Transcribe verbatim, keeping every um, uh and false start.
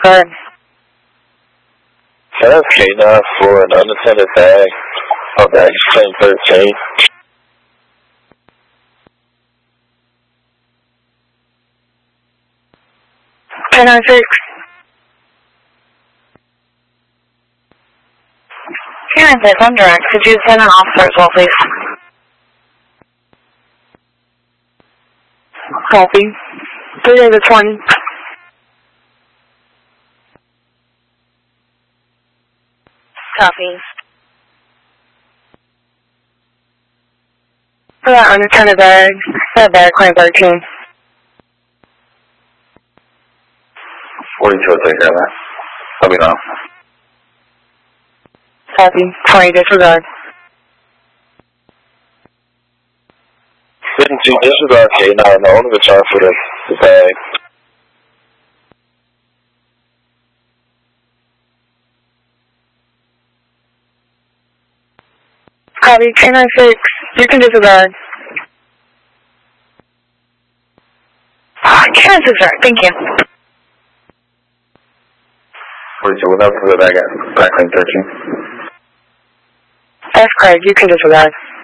disregard. F K nine for an unattended bag of baggage claim thirteen. K nine six. K nine six, I'm direct. Could you send an officer as well, please? Copy. three over twenty. Copy. For that unattended bag, that bag claim thirteen. forty-two will take care of that. Let me know. Copy. twenty disregard. fifty-two disregard K nine, the only return for the, the bag. Copy. K nine six, you can disregard. K nine six, right. Thank you. forty-two, we'll never put the bag at back claim thirteen. That's correct. You can disregard.